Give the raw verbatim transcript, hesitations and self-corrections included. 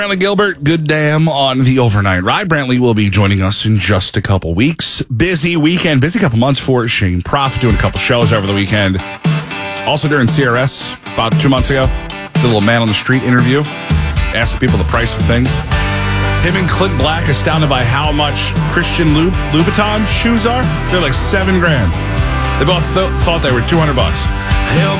Brantley Gilbert, good damn on the overnight ride. Brantley will be joining us in just a couple weeks. Busy weekend, busy couple months for Shane Prof, doing a couple shows over the weekend. Also during C R S about two months ago, did a little man on the street interview, asked people the price of things. Him and Clint Black astounded by how much Christian Loub- Louboutin shoes are. They're like seven grand. They both th- thought they were two hundred bucks. Hell